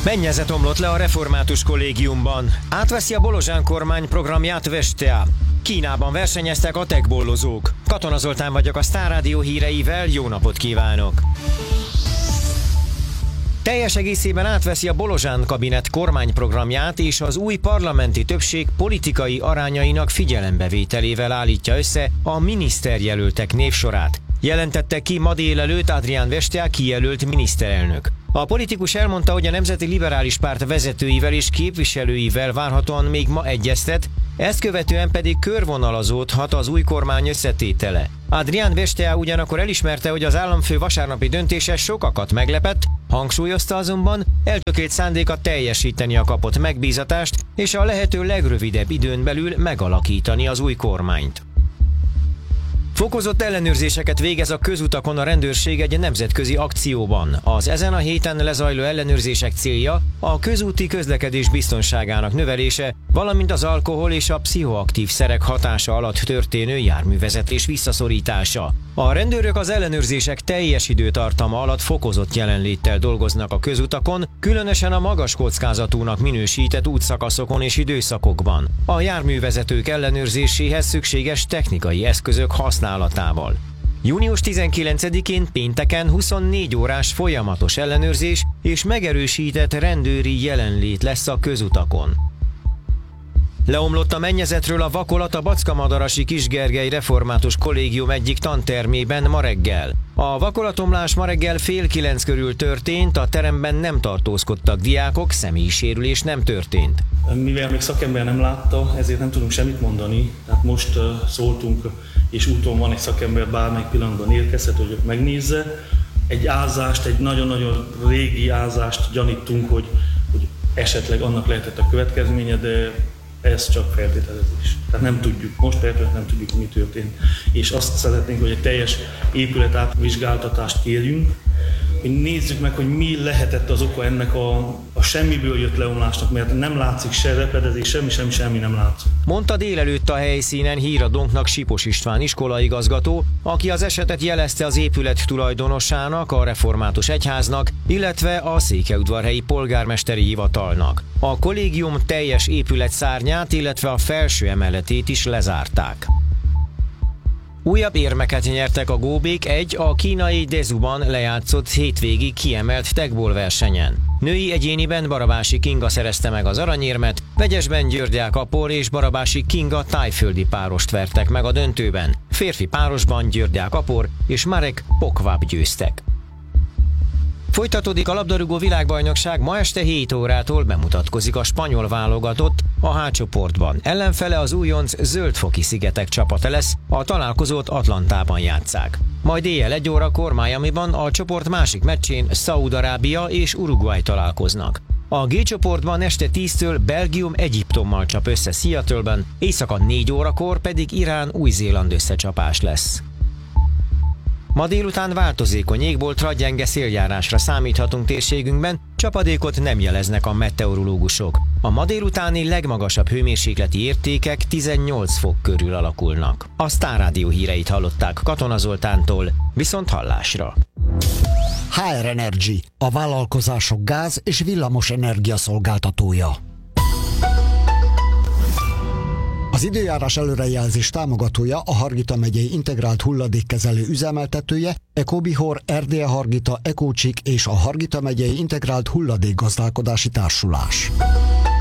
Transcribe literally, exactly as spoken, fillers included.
Mennyezet omlott le a református kollégiumban. Átveszi a Bolozsán kormány programját Vestea. Kínában versenyeztek a techbollozók. Katona Zoltán vagyok a Sztár Rádió híreivel, jó napot kívánok! Teljes egészében átveszi a Bolozsán kabinet kormányprogramját, és az új parlamenti többség politikai arányainak figyelembevételével állítja össze a miniszterjelöltek névsorát. Jelentette ki ma délelőtt Adrián Vestea kijelölt miniszterelnök. A politikus elmondta, hogy a Nemzeti Liberális Párt vezetőivel és képviselőivel várhatóan még ma egyeztet, ezt követően pedig körvonalazódhat az új kormány összetétele. Adrián Vestea ugyanakkor elismerte, hogy az államfő vasárnapi döntése sokakat meglepett, hangsúlyozta azonban, eltökélt szándéka teljesíteni a kapott megbízatást és a lehető legrövidebb időn belül megalakítani az új kormányt. Fokozott ellenőrzéseket végez a közutakon a rendőrség egy nemzetközi akcióban. Az ezen a héten lezajló ellenőrzések célja a közúti közlekedés biztonságának növelése, valamint az alkohol és a pszichoaktív szerek hatása alatt történő járművezetés visszaszorítása. A rendőrök az ellenőrzések teljes időtartama alatt fokozott jelenléttel dolgoznak a közutakon, különösen a magas kockázatúnak minősített útszakaszokon és időszakokban. A járművezetők ellenőrzéséhez szükséges technikai eszközök használatával. június tizenkilencedikén pénteken huszonnégy órás folyamatos ellenőrzés és megerősített rendőri jelenlét lesz a közutakon. Leomlott a mennyezetről a vakolat a Bacskamadarasi Kisgergely Református Kollégium egyik tantermében ma reggel. A vakolatomlás ma reggel fél kilenc körül történt, a teremben nem tartózkodtak diákok, személyi sérülés nem történt. Mivel még szakember nem látta, ezért nem tudunk semmit mondani. Tehát most uh, szóltunk, és úton van egy szakember, bármelyik pillanatban érkezhet, hogy megnézze. Egy ázást, egy nagyon-nagyon régi ázást gyanítunk, hogy, hogy esetleg annak lehetett a következménye, de ez csak feltételezés. Tehát nem tudjuk, most persze nem tudjuk, mi történt. És azt szeretnénk, hogy egy teljes épület átvizsgáltatást kérjünk, hogy nézzük meg, hogy mi lehetett az oka ennek a, a semmiből jött leomlásnak, mert nem látszik se repedezés, semmi, semmi, semmi nem látszik. Mondta délelőtt a helyszínen híradónknak Sipos István iskolaigazgató, aki az esetet jelezte az épület tulajdonosának, a Református Egyháznak, illetve a Székelyudvarhelyi polgármesteri hivatalnak. A kollégium teljes épületszárnyát, illetve a felső emeletét is lezárták. Újabb érmeket nyertek a góbék egy a kínai Dezuban lejátszott hétvégi kiemelt techball versenyen. Női egyéniben Barabási Kinga szerezte meg az aranyérmet, vegyesben Györgyák Apor és Barabási Kinga tájföldi párost vertek meg a döntőben. Férfi párosban Györgyák Apor és Marek Pokváb győztek. Folytatódik a labdarúgó világbajnokság, ma este hét órától bemutatkozik a spanyol válogatott a H csoportban. Ellenfele az újonc Zöld-foki szigetek csapata lesz, a találkozót Atlantában játsszák. Majd éjjel egy órakor Miamiban a csoport másik meccsén Szaúd-Arábia és Uruguay találkoznak. A G csoportban este tíztől Belgium Egyiptommal csap össze Seattle-ben, éjszaka négy órakor pedig Irán Új-Zéland összecsapás lesz. Ma délután változékony égboltra, gyenge széljárásra számíthatunk térségünkben, csapadékot nem jeleznek a meteorológusok. A ma délutáni legmagasabb hőmérsékleti értékek tizennyolc fok körül alakulnak. A Sztár Rádió híreit hallották Katona Zoltántól, viszont hallásra. há er Energy, a vállalkozások gáz- és villamos energia szolgáltatója. Az időjárás előrejelzés támogatója a Hargita megyei integrált hulladékkezelő üzemeltetője, Ecobihor, Erdélye-Hargita, Ecócsik és a Hargita megyei integrált hulladékgazdálkodási társulás.